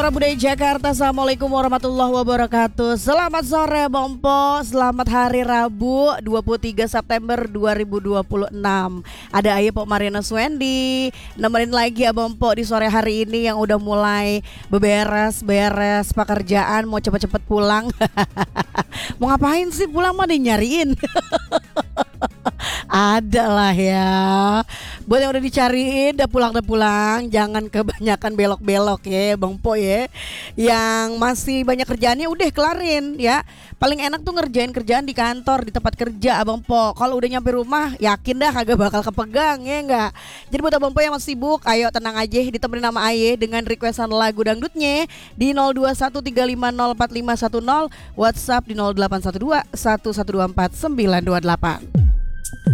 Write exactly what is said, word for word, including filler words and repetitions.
Budaya Jakarta, Assalamualaikum warahmatullahi wabarakatuh. Selamat sore Bompo, selamat hari Rabu dua puluh tiga September dua ribu dua puluh enam. Ada Ayu Pok Mariana Swendi nemenin lagi ya Bompo di sore hari ini yang udah mulai beberes-beres pekerjaan, mau cepet-cepet pulang. Mau ngapain sih pulang, mah dinyariin. Ada lah ya. Buat yang udah dicariin, udah pulang udah pulang, jangan kebanyakan belok-belok ya Bang Po ya. Yang masih banyak kerjaannya udah kelarin ya. Paling enak tuh ngerjain kerjaan di kantor, di tempat kerja Abang Po. Kalau udah nyampe rumah, yakin dah kagak bakal kepegang ya enggak. Jadi buat Abang Po yang masih sibuk, ayo tenang aja, ditemenin nama Aye dengan requestan lagu dangdutnya di nol dua satu tiga lima nol empat lima satu nol, WhatsApp di nol delapan satu dua satu satu dua empat sembilan dua delapan.